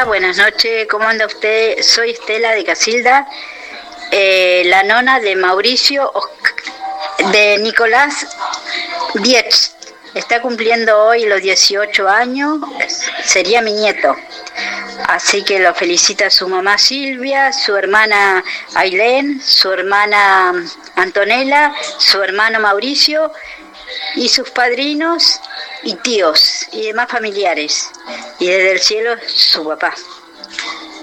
Hola, buenas noches, ¿cómo anda usted? Soy Estela de Casilda, la nona de de Nicolás Dietz. Está cumpliendo hoy los 18 años, sería mi nieto. Así que lo felicita su mamá Silvia, su hermana Ailén, su hermana Antonella, su hermano Mauricio y sus padrinos y tíos y demás familiares. Y desde el cielo su papá.